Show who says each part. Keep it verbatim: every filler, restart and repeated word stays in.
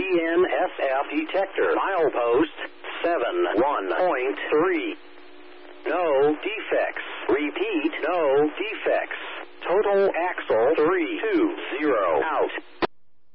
Speaker 1: N S F detector. Milepost seven one point three. No defects. Repeat, no defects. Total axle three two zero out.